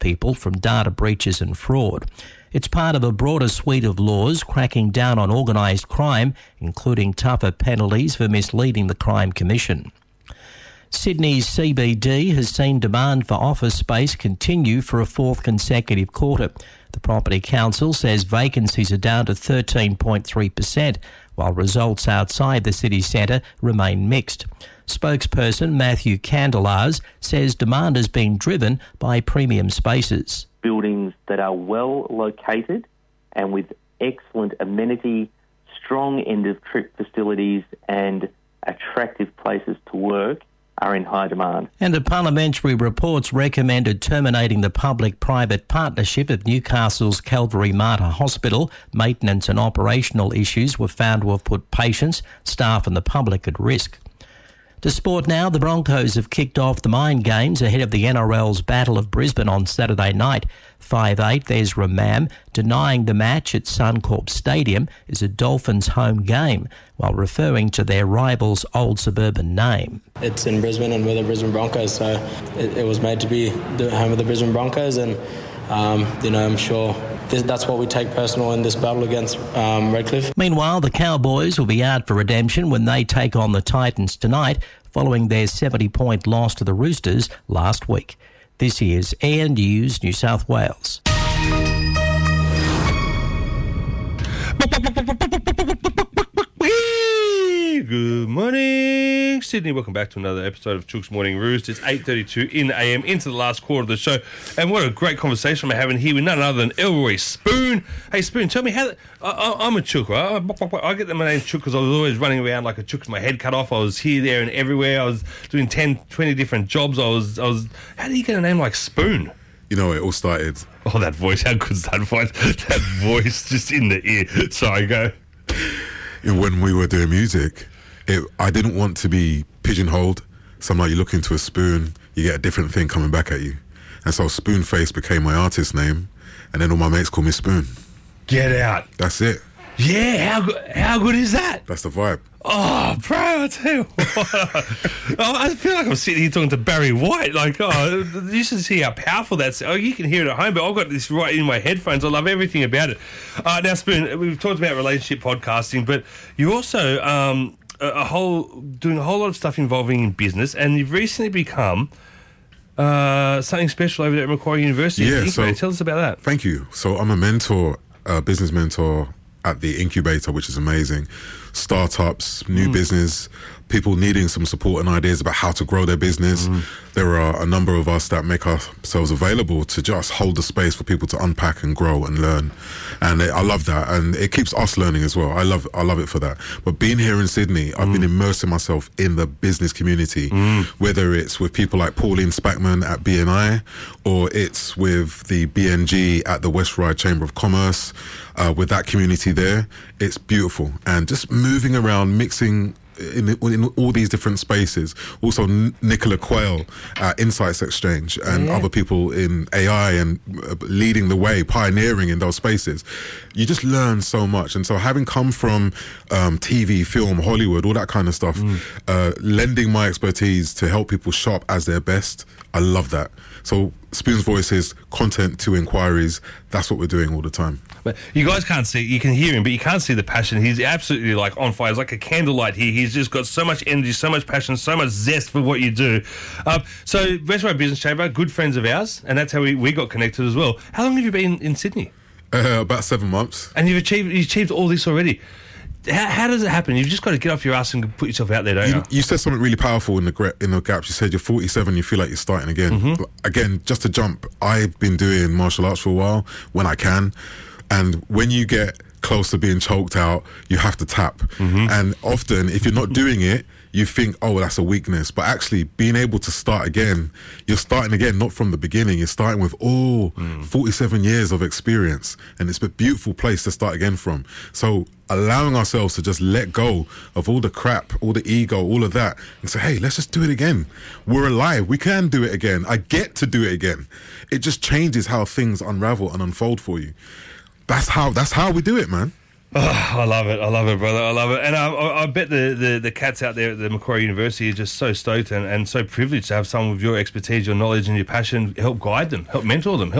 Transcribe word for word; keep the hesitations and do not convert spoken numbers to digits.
people from data breaches and fraud. It's part of a broader suite of laws cracking down on organised crime, including tougher penalties for misleading the Crime Commission. Sydney's C B D has seen demand for office space continue for a fourth consecutive quarter. The Property Council says vacancies are down to thirteen point three percent, while results outside the city centre remain mixed. Spokesperson Matthew Candelars says demand has been driven by premium spaces. Buildings that are well located and with excellent amenity, strong end-of-trip facilities and attractive places to work are in high demand. And the parliamentary reports recommended terminating the public-private partnership of Newcastle's Calvary Mater Hospital. Maintenance and operational issues were found to have put patients, staff and the public at risk. To sport now, the Broncos have kicked off the Mind Games ahead of the N R L's Battle of Brisbane on Saturday night. five eight Ezra Mam denying the match at Suncorp Stadium is a Dolphins home game while referring to their rival's old suburban name. It's in Brisbane and we're the Brisbane Broncos, so it, it was made to be the home of the Brisbane Broncos, and um, you know, I'm sure this, that's what we take personal in this battle against um, Redcliffe. Meanwhile, the Cowboys will be out for redemption when they take on the Titans tonight, following their seventy-point loss to the Roosters last week. This is Air News, New South Wales. Good morning, Sydney. Welcome back to another episode of Chook's Morning Roost. It's eight thirty-two in the A M, into the last quarter of the show. And what a great conversation we're having here with none other than Elroy Spoon. Hey, Spoon, tell me how... The, I, I, I'm a chook, right? I, I get my name chook because I was always running around like a chook with my head cut off. I was here, there and everywhere. I was doing ten, twenty different jobs. I was... I was. How do you get a name like Spoon? You know, it all started... Oh, that voice. How good's that voice? That voice just in the ear. Sorry, go. When we were doing music... It, I didn't want to be pigeonholed. Somehow you look into a spoon, you get a different thing coming back at you. And so Spoonface became my artist name, and then all my mates call me Spoon. Get out. That's it. Yeah, how good, how good is that? That's the vibe. Oh, bro, I tell you what. Oh, I feel like I'm sitting here talking to Barry White. Like, oh, you should see how powerful that's... Oh, you can hear it at home, but I've got this right in my headphones. I love everything about it. Uh, now, Spoon, we've talked about relationship podcasting, but you also... Um, a whole doing a whole lot of stuff involving in business, and you've recently become uh, something special over there at Macquarie University. Yeah, so tell us about that. Thank you. So I'm a mentor, a business mentor at the Incubator, which is amazing. Startups, new mm. business, people needing some support and ideas about how to grow their business. Mm. There are a number of us that make ourselves available to just hold the space for people to unpack and grow and learn. And I love that, and it keeps us learning as well. I love I love it for that. But being here in Sydney, I've mm. been immersing myself in the business community, mm. whether it's with people like Pauline Spackman at B N I, or it's with the B N G at the West Ryde Chamber of Commerce, uh, with that community there. It's beautiful. And just moving around, mixing In, in all these different spaces. Also N- Nicola Quayle at Insights Exchange, and yeah. other people in A I, and uh, leading the way, pioneering in those spaces. You just learn so much. And so having come from um, T V, film, Hollywood, all that kind of stuff, mm. uh, lending my expertise to help people shop as their best, I love that. So Spoon's Voices, content to inquiries, that's what we're doing all the time. But you guys can't see, you can hear him, but you can't see the passion. He's absolutely like on fire. It's like a candlelight here. He's just got so much energy, so much passion, so much zest for what you do. Um, so West Ryde Business Chamber, good friends of ours, and that's how we, we got connected as well. How long have you been in Sydney? Uh, about seven months. And you've achieved, you've achieved all this already. How, how does it happen? You've just got to get off your ass and put yourself out there, don't you? You, you said something really powerful in the in the gaps. You said you're forty-seven, you feel like you're starting again. Mm-hmm. Again, just to jump, I've been doing martial arts for a while, when I can. And when you get close to being choked out, you have to tap. Mm-hmm. And often, if you're not doing it, you think, oh, that's a weakness. But actually, being able to start again, you're starting again, not from the beginning. You're starting with, oh, mm. forty-seven years of experience. And it's a beautiful place to start again from. So allowing ourselves to just let go of all the crap, all the ego, all of that, and say, hey, let's just do it again. We're alive. We can do it again. I get to do it again. It just changes how things unravel and unfold for you. That's how that's how we do it, man. Oh, I love it. I love it, brother. I love it. And um, I, I bet the, the, the cats out there at the Macquarie University are just so stoked and, and so privileged to have someone with your expertise, your knowledge and your passion help guide them, help mentor them, help